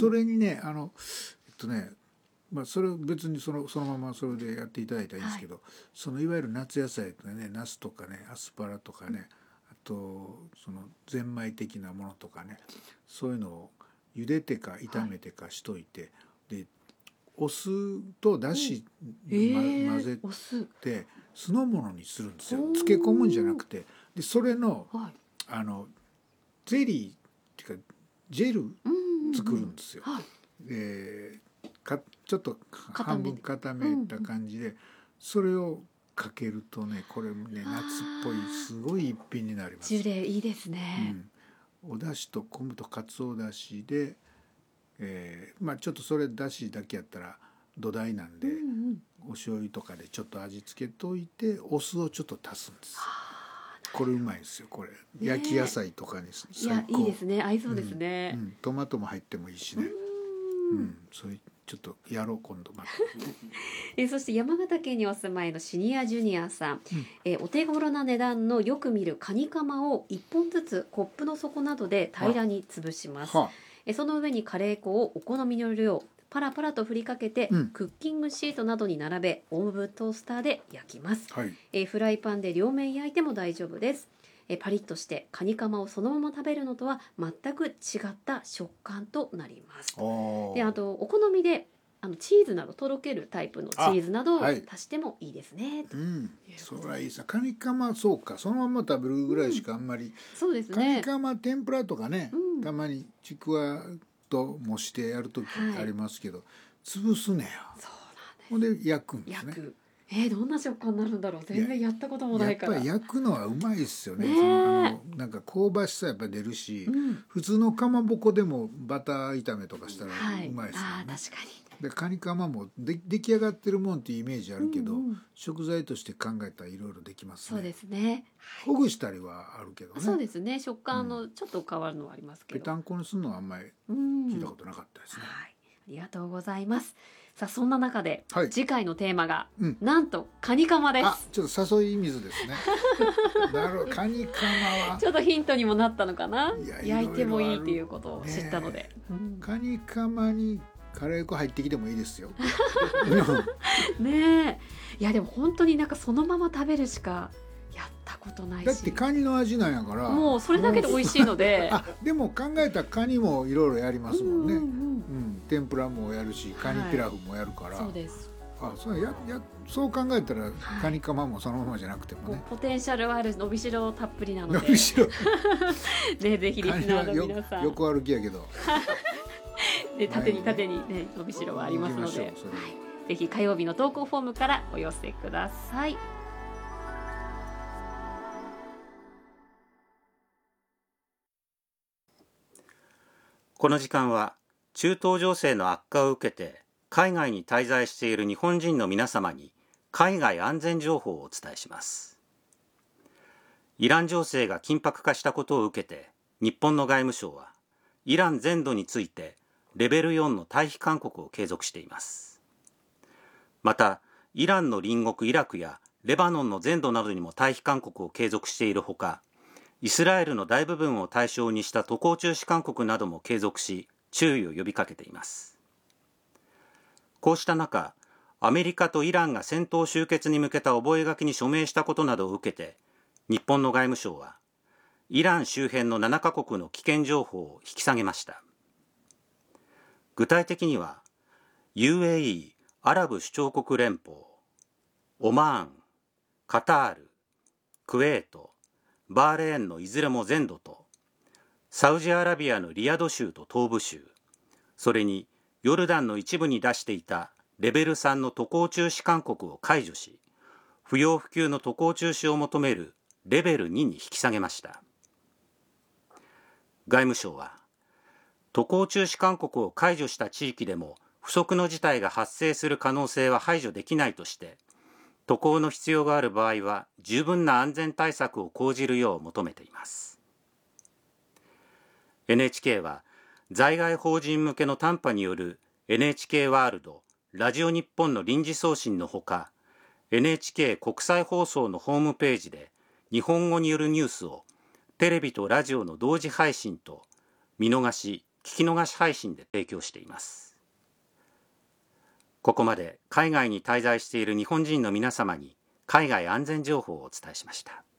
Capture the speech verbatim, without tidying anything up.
それにねあのえっとねまあ、それを別にその、そのままそれでやっていただいたらいいんですけど、はい、そのいわゆる夏野菜とかね、ナスとかね、アスパラとかね、あとそのゼンマイ的なものとかね、そういうのを茹でてか炒めてかしといて、はい、でお酢とだし、 えー、 ま、混ぜて酢の物にするんですよ。漬け込むんじゃなくて、でそれの、はい、あのゼリーっていうかジェル作るんですよ。うんうんうん、はい、でかちょっと半分固めた感じで、うんうん、それをかけるとね、これね夏っぽいすごい一品になります。 ジュレいいですね。 うん、お出汁と昆布とかつおだしで、えー、まあちょっとそれだしだけやったら土台なんで、うんうん、お醤油とかでちょっと味付けといてお酢をちょっと足すんです。これうまいですよ。これ、ね、焼き野菜とかに最高。いやいいですね。合いそうですね、 うんうん、トマトも入ってもいいしね。うん、うん、そういうちょっとやろう今度またえそして山形県にお住まいのシニアジュニアさん、うん、えお手頃な値段のよく見るカニカマをいっぽんずつコップの底などで平らに潰します。えその上にカレー粉をお好みの量パラパラと振りかけて、うん、クッキングシートなどに並べオーブントースターで焼きます、はい、えフライパンで両面焼いても大丈夫です。えパリッとしてカニカマをそのまま食べるのとは全く違った食感となります。であとお好みであのチーズなどとろけるタイプのチーズなどを足してもいいですね、はい、 うん、それはいいさ。カニカマそうかそのまま食べるぐらいしかあんまり、うん、 そうですね。 カニカマ天ぷらとかね、うん、たまにちくわと蒸してやるときありますけど、はい、潰すねや。そうなんです。ほんで焼くんですね。焼くえー、どんな食感になるんだろう。全然やったこともないから。 やっぱり焼くのはうまいですよね。ねそのあのなんか香ばしさやっぱ出るし、うん、普通のかまぼこでもバター炒めとかしたらうまいですよね。はい、あ確かに。でカニカマもで出来上がってるもんっていうイメージあるけど、うんうん、食材として考えたらいろいろできますね。 そうですね。 ほぐしたりはあるけどね。 そうですね。食感のちょっと変わるのはありますけど。 ぺたんこにするのはあんまり聞いたことなかったですね。 はい、ありがとうございます。さあそんな中で、はい、次回のテーマが、うん、なんとカニカマです。 あ、ちょっと誘い水ですね。なるほど、カニカマはちょっとヒントにもなったのかな。いや焼いてもいいっていうことを知ったので、ねうん、カニカマにカレー粉入ってきてもいいですよ。 ねえ、いやでも本当になんかそのまま食べるしかやったことないし。 だってカニの味なんやから。 もうそれだけで美味しいので。 あ、でも考えたらカニもいろいろやりますもんね。うん、うんうん、天ぷらもやるし、カニピラフもやるから。はい、そうです。あ、そうややそう考えたら、はい、カニカマもそのままじゃなくてもね。 ポテンシャルはある伸びしろたっぷりなので。 伸びしろ。 ね、ぜひリスナーの皆さん。 横歩きやけど。 で縦に縦にね伸びしろはありますので、はい、ぜひ火曜日の投稿フォームからお寄せください。 この時間は中東情勢の悪化を受けて海外に滞在している日本人の皆様に海外安全情報をお伝えします。イラン情勢が緊迫化したことを受けて日本の外務省はイラン全土についてレベルよんの退避勧告を継続しています。また、イランの隣国イラクやレバノンの全土などにも退避勧告を継続しているほか、イスラエルの大部分を対象にした渡航中止勧告なども継続し、注意を呼びかけています。こうした中、アメリカとイランが戦闘終結に向けた覚書に署名したことなどを受けて、日本の外務省は、イラン周辺のななカ国の危険情報を引き下げました。具体的には ユーエーイー アラブ首長国連邦、オマーン、カタール、クウェート、バーレーンのいずれも全土とサウジアラビアのリヤド州と東部州、それにヨルダンの一部に出していたレベルさんの渡航中止勧告を解除し、不要不急の渡航中止を求めるレベルにに引き下げました。外務省は渡航中止勧告を解除した地域でも不測の事態が発生する可能性は排除できないとして、渡航の必要がある場合は十分な安全対策を講じるよう求めています。エヌエイチケー は在外邦人向けの短波による エヌエイチケー ワールド、ラジオ日本の臨時送信のほか、エヌエイチケー 国際放送のホームページで日本語によるニュースをテレビとラジオの同時配信と見逃し聞き逃し配信で提供しています。ここまで海外に滞在している日本人の皆様に海外安全情報をお伝えしました。